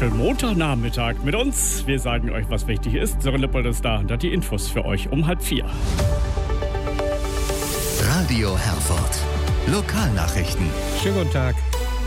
schönen Montagnachmittag mit uns. Wir sagen euch, was wichtig ist. Sören Lippold ist da und hat die Infos für euch um 3:30. Radio Herford. Lokalnachrichten. Schönen guten Tag.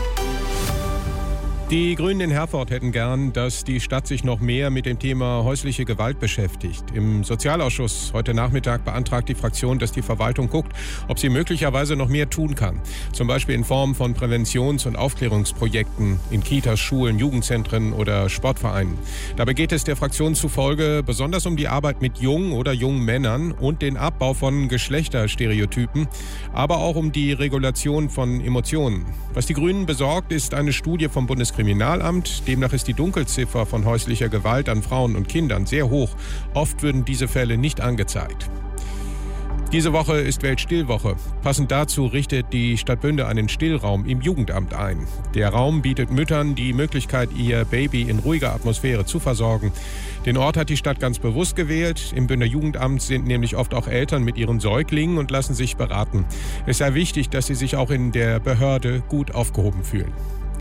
Die Grünen in Herford hätten gern, dass die Stadt sich noch mehr mit dem Thema häusliche Gewalt beschäftigt. Im Sozialausschuss heute Nachmittag beantragt die Fraktion, dass die Verwaltung guckt, ob sie möglicherweise noch mehr tun kann. Zum Beispiel in Form von Präventions- und Aufklärungsprojekten in Kitas, Schulen, Jugendzentren oder Sportvereinen. Dabei geht es der Fraktion zufolge besonders um die Arbeit mit jungen oder jungen Männern und den Abbau von Geschlechterstereotypen, aber auch um die Regulation von Emotionen. Was die Grünen besorgt, ist eine Studie vom Bundeskriminalamt. Demnach ist die Dunkelziffer von häuslicher Gewalt an Frauen und Kindern sehr hoch. Oft würden diese Fälle nicht angezeigt. Diese Woche ist Weltstillwoche. Passend dazu richtet die Stadt Bünde einen Stillraum im Jugendamt ein. Der Raum bietet Müttern die Möglichkeit, ihr Baby in ruhiger Atmosphäre zu versorgen. Den Ort hat die Stadt ganz bewusst gewählt. Im Bünder Jugendamt sind nämlich oft auch Eltern mit ihren Säuglingen und lassen sich beraten. Es sei wichtig, dass sie sich auch in der Behörde gut aufgehoben fühlen.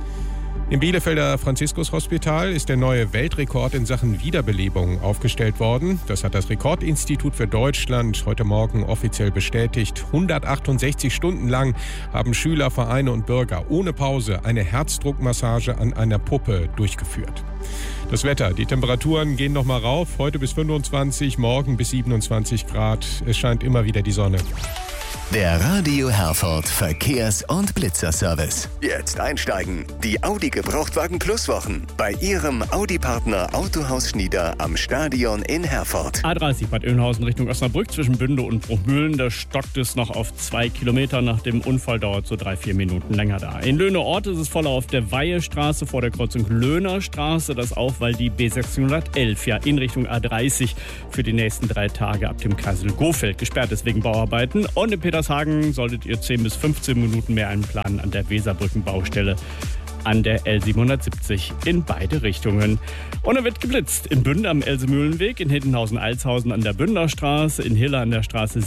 Im Bielefelder Franziskus-Hospital ist der neue Weltrekord in Sachen Wiederbelebung aufgestellt worden. Das hat das Rekordinstitut für Deutschland heute Morgen offiziell bestätigt. 168 Stunden lang haben Schüler, Vereine und Bürger ohne Pause eine Herzdruckmassage an einer Puppe durchgeführt. Das Wetter, die Temperaturen gehen noch mal rauf. Heute bis 25, morgen bis 27 Grad. Es scheint immer wieder die Sonne. Der Radio Herford Verkehrs- und Blitzerservice. Jetzt einsteigen. Die Audi Gebrauchtwagen Plus Wochen bei Ihrem Audi-Partner Autohaus Schnieder am Stadion in Herford. A30 Bad Oeynhausen Richtung Osnabrück zwischen Bünde und Bruchmühlen. Da stockt es noch auf 2 Kilometer. Nach dem Unfall dauert so 3-4 Minuten länger da. In Löhne-Ort ist es voller auf der Weihestraße vor der Kreuzung Löhner Straße. Das auch, weil die B611 ja in Richtung A30 für die nächsten 3 Tage ab dem Kassel-Gohfeld gesperrt ist wegen Bauarbeiten. Und in Petershagen solltet ihr 10 bis 15 Minuten mehr einplanen an der Weserbrückenbaustelle an der L770 in beide Richtungen. Und er wird geblitzt in Bünde am Elsemühlenweg, in Hittenhausen-Alshausen an der Bünderstraße, in Hille an der Straße